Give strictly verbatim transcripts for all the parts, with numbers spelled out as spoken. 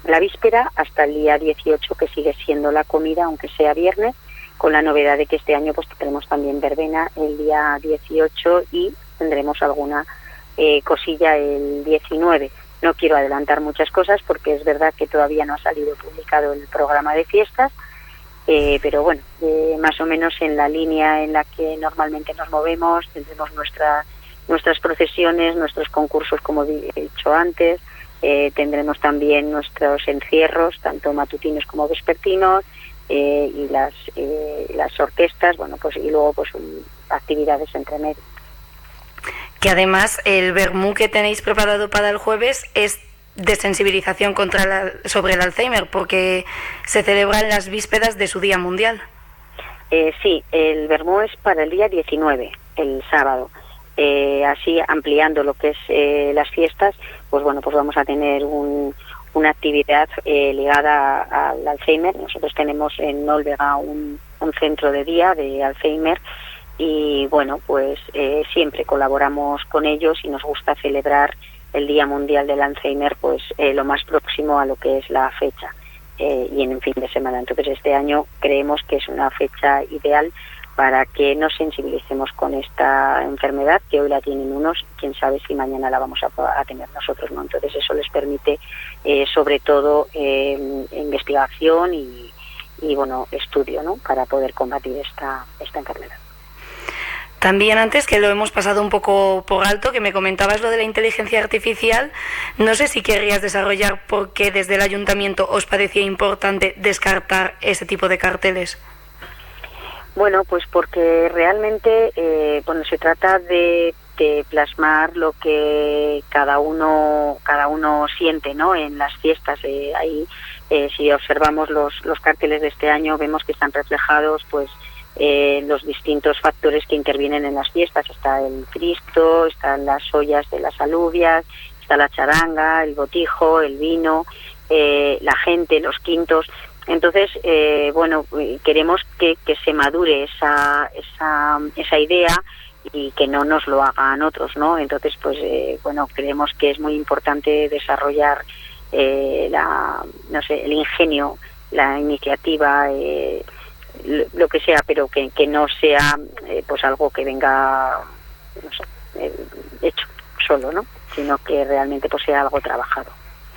la víspera hasta el día dieciocho, que sigue siendo la comida, aunque sea viernes, con la novedad de que este año pues tenemos también verbena el día dieciocho y tendremos alguna eh, cosilla el diecinueve. No quiero adelantar muchas cosas porque es verdad que todavía no ha salido publicado el programa de fiestas, eh, pero bueno, eh, más o menos en la línea en la que normalmente nos movemos. Tendremos nuestra, nuestras procesiones, nuestros concursos, como he dicho antes, eh, tendremos también nuestros encierros, tanto matutinos como vespertinos, Eh, y las eh, las orquestas, bueno, pues y luego pues um, actividades entre medio. Que además el vermú que tenéis preparado para el jueves es de sensibilización contra la, sobre el Alzheimer, porque se celebran las vísperas de su Día Mundial. Eh, sí, el vermú es para el día diecinueve, el sábado. Eh, así, ampliando lo que es eh, las fiestas, pues bueno, pues vamos a tener un una actividad eh, ligada al Alzheimer. Nosotros tenemos en Olvega un, un centro de día de Alzheimer y bueno, pues eh, siempre colaboramos con ellos y nos gusta celebrar el Día Mundial del Alzheimer pues eh, lo más próximo a lo que es la fecha eh, y en un fin de semana. Entonces este año creemos que es una fecha ideal para que nos sensibilicemos con esta enfermedad, que hoy la tienen unos, quién sabe si mañana la vamos a, a tener nosotros, ¿no? Entonces eso les permite, eh, sobre todo, eh, investigación y, y, bueno, estudio, ¿no? Para poder combatir esta, esta enfermedad. También antes, que lo hemos pasado un poco por alto, que me comentabas lo de la inteligencia artificial, no sé si querrías desarrollar por qué desde el ayuntamiento os parecía importante descartar ese tipo de carteles. Bueno, pues porque realmente, eh, bueno, se trata de, de plasmar lo que cada uno cada uno siente, ¿no? En las fiestas. Eh, ahí, eh, si observamos los los carteles de este año, vemos que están reflejados, pues, eh, los distintos factores que intervienen en las fiestas. Está el Cristo, están las ollas de las alubias, está la charanga, el botijo, el vino, eh, la gente, los quintos. Entonces, eh, bueno, queremos que, que se madure esa, esa, esa idea y que no nos lo hagan otros, ¿no? Entonces, pues, eh, bueno, creemos que es muy importante desarrollar eh, la, no sé, el ingenio, la iniciativa, eh, lo, lo que sea, pero que, que no sea, eh, pues, algo que venga, no sé, eh, hecho solo, ¿no? Sino que realmente, pues, sea algo trabajado.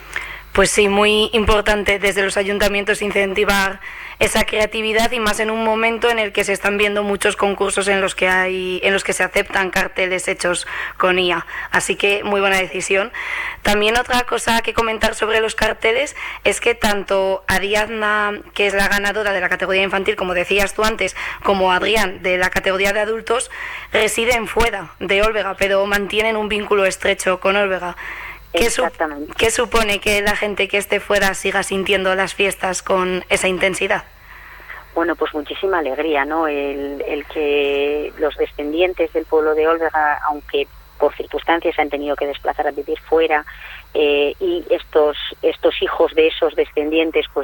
Pues sí, muy importante desde los ayuntamientos incentivar esa creatividad y más en un momento en el que se están viendo muchos concursos en los que hay, en los que se aceptan carteles hechos con I A. Así que muy buena decisión. También otra cosa que comentar sobre los carteles es que tanto Ariadna, que es la ganadora de la categoría infantil, como decías tú antes, como Adrián, de la categoría de adultos, residen fuera de Olvega, pero mantienen un vínculo estrecho con Olvega. ¿Qué, su ¿Qué supone que la gente que esté fuera siga sintiendo las fiestas con esa intensidad? Bueno, pues muchísima alegría, ¿no? El, el que los descendientes del pueblo de Olvega, aunque por circunstancias se han tenido que desplazar a vivir fuera, eh, y estos estos hijos de esos descendientes, pues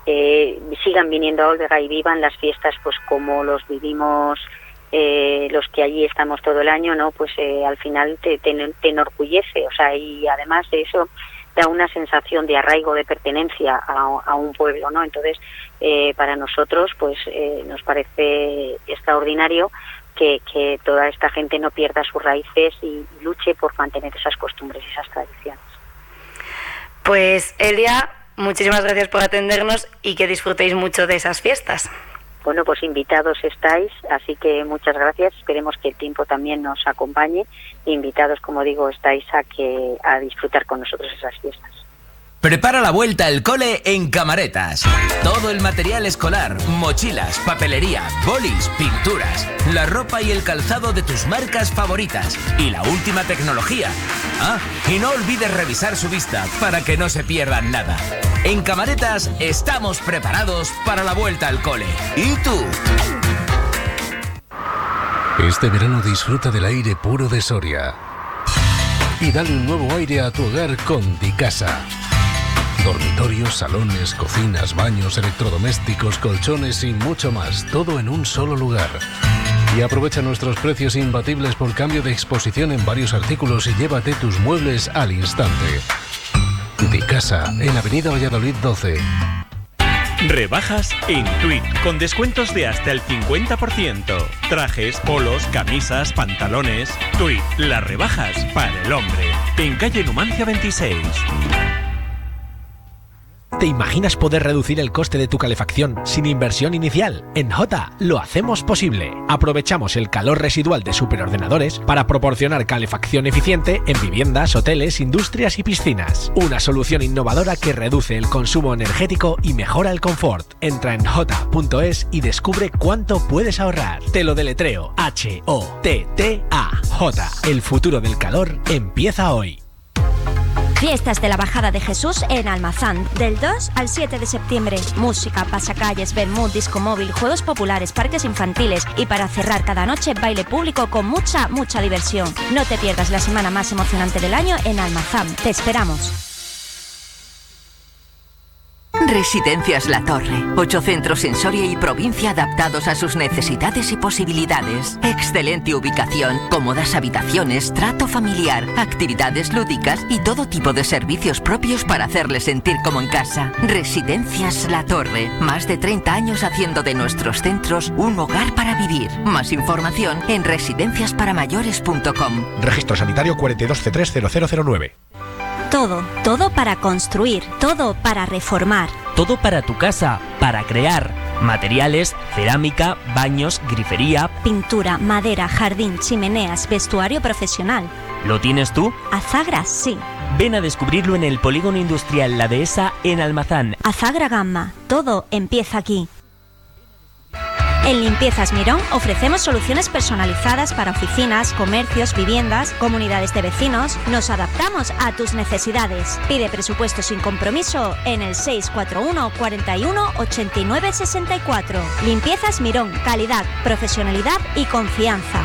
eh, sigan viniendo a Olvega y vivan las fiestas, pues como los vivimos Eh, los que allí estamos todo el año, ¿no? Pues eh, al final te, te, te enorgullece, o sea, y además de eso da una sensación de arraigo, de pertenencia a, a un pueblo, ¿no? Entonces, eh, para nosotros, pues eh, nos parece extraordinario que, que toda esta gente no pierda sus raíces y, y luche por mantener esas costumbres y esas tradiciones. Pues, Elia, muchísimas gracias por atendernos y que disfrutéis mucho de esas fiestas. Bueno, pues invitados estáis, así que muchas gracias. Esperemos que el tiempo también nos acompañe. Invitados, como digo, estáis a que a disfrutar con nosotros esas fiestas. Prepara la vuelta al cole en Camaretas. Todo el material escolar, mochilas, papelería, bolis, pinturas, la ropa y el calzado de tus marcas favoritas y la última tecnología. Ah, y no olvides revisar su vista para que no se pierdan nada. En Camaretas estamos preparados para la vuelta al cole. ¿Y tú? Este verano disfruta del aire puro de Soria y dale un nuevo aire a tu hogar con Dicasa. Dormitorios, salones, cocinas, baños, electrodomésticos, colchones y mucho más, todo en un solo lugar. Y aprovecha nuestros precios imbatibles por cambio de exposición en varios artículos y llévate tus muebles al instante. Dicasa, en Avenida Valladolid doce. Rebajas en Tweed, con descuentos de hasta el cincuenta por ciento. Trajes, polos, camisas, pantalones. Tweed, las rebajas para el hombre. En calle Numancia veintiséis. ¿Te imaginas poder reducir el coste de tu calefacción sin inversión inicial? En Jota lo hacemos posible. Aprovechamos el calor residual de superordenadores para proporcionar calefacción eficiente en viviendas, hoteles, industrias y piscinas. Una solución innovadora que reduce el consumo energético y mejora el confort. Entra en jota punto es y descubre cuánto puedes ahorrar. Te lo deletreo. H O T T A. Jota. El futuro del calor empieza hoy. Fiestas de la Bajada de Jesús en Almazán, del dos al siete de septiembre. Música, pasacalles, vermut, disco móvil, juegos populares, parques infantiles y para cerrar cada noche baile público con mucha, mucha diversión. No te pierdas la semana más emocionante del año en Almazán. Te esperamos. Residencias La Torre. Ocho centros en Soria y provincia adaptados a sus necesidades y posibilidades. Excelente ubicación, cómodas habitaciones, trato familiar, actividades lúdicas y todo tipo de servicios propios para hacerle sentir como en casa. Residencias La Torre. Más de treinta años haciendo de nuestros centros un hogar para vivir. Más información en residencias para mayores punto com. Registro sanitario cuarenta y dos C tres cero cero cero nueve. Todo, todo para construir, todo para reformar. Todo para tu casa, para crear. Materiales, cerámica, baños, grifería, pintura, madera, jardín, chimeneas, vestuario profesional. ¿Lo tienes tú? Azagra, sí. Ven a descubrirlo en el Polígono Industrial La Dehesa en Almazán. Azagra Gamma, todo empieza aquí. En Limpiezas Mirón ofrecemos soluciones personalizadas para oficinas, comercios, viviendas, comunidades de vecinos. Nos adaptamos a tus necesidades. Pide presupuesto sin compromiso en el seis cuatro uno, cuarenta y uno, ochenta y nueve, sesenta y cuatro. Limpiezas Mirón, calidad, profesionalidad y confianza.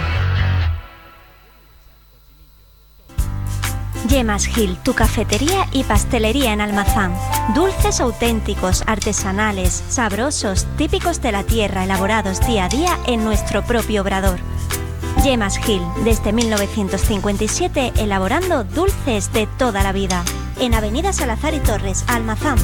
Yemas Gil, tu cafetería y pastelería en Almazán. Dulces auténticos, artesanales, sabrosos, típicos de la tierra, elaborados día a día en nuestro propio obrador. Yemas Gil, desde mil novecientos cincuenta y siete, elaborando dulces de toda la vida. En Avenida Salazar y Torres, Almazán.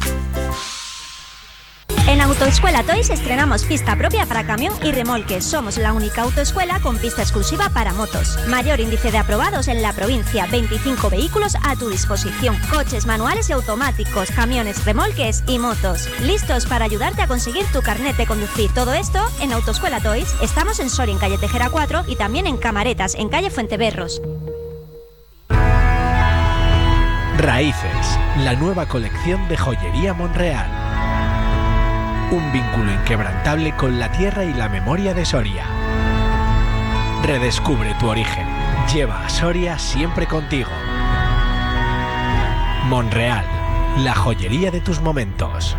En Autoescuela Toys estrenamos pista propia para camión y remolque. Somos la única autoescuela con pista exclusiva para motos. Mayor índice de aprobados en la provincia. veinticinco vehículos a tu disposición. Coches manuales y automáticos, camiones, remolques y motos. Listos para ayudarte a conseguir tu carnet de conducir. Todo esto en Autoescuela Toys. Estamos en Soria, en calle Tejera cuatro y también en Camaretas, en calle Fuenteberros. Raíces, la nueva colección de joyería Monreal. Un vínculo inquebrantable con la tierra y la memoria de Soria. Redescubre tu origen. Lleva a Soria siempre contigo. Monreal, la joyería de tus momentos.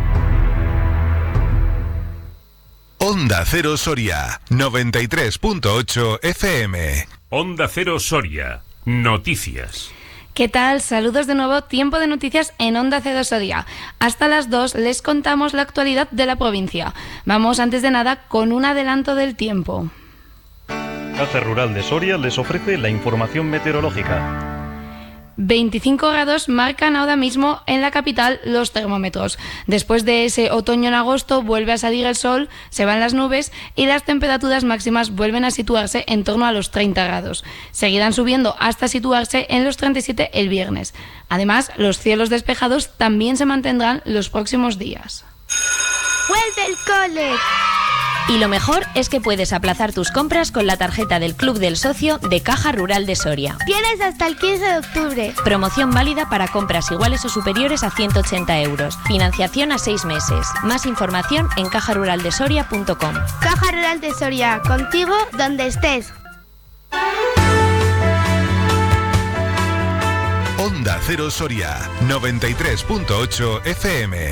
Onda Cero Soria, noventa y tres punto ocho F M. Onda Cero Soria, noticias. ¿Qué tal? Saludos de nuevo, tiempo de noticias en Onda Cero Soria. Hasta las dos les contamos la actualidad de la provincia. Vamos antes de nada con un adelanto del tiempo. Caja Rural de Soria les ofrece la información meteorológica. veinticinco grados marcan ahora mismo en la capital los termómetros. Después de ese otoño en agosto vuelve a salir el sol, se van las nubes y las temperaturas máximas vuelven a situarse en torno a los treinta grados. Seguirán subiendo hasta situarse en los treinta y siete el viernes. Además, los cielos despejados también se mantendrán los próximos días. ¡Vuelve el cole! Y lo mejor es que puedes aplazar tus compras con la tarjeta del Club del Socio de Caja Rural de Soria. Tienes hasta el quince de octubre. Promoción válida para compras iguales o superiores a ciento ochenta euros. Financiación a seis meses. Más información en caja rural de soria punto com. Caja Rural de Soria, contigo donde estés. Onda Cero Soria, noventa y tres punto ocho F M.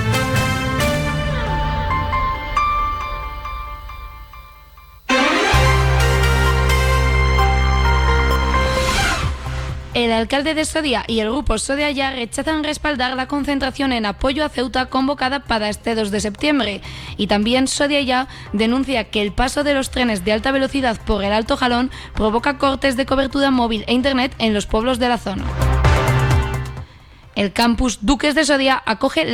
El alcalde de Soria y el grupo Soria Ya rechazan respaldar la concentración en apoyo a Ceuta convocada para este dos de septiembre. Y también Soria Ya denuncia que el paso de los trenes de alta velocidad por el Alto Jalón provoca cortes de cobertura móvil e internet en los pueblos de la zona. El campus Duques de Soria acoge